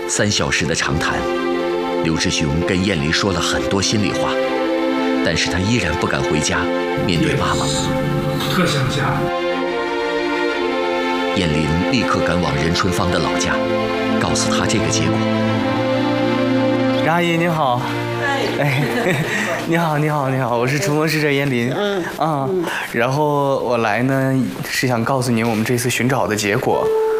3小时的长谈，刘志雄跟燕林说了很多心里话，但是他依然不敢回家面对妈妈。 特想家。 燕林立刻赶往任春芳的老家，告诉他这个结果。 任阿姨您好。哎，你好，我是除梦使者燕林。然后我来呢是想告诉您我们这次寻找的结果。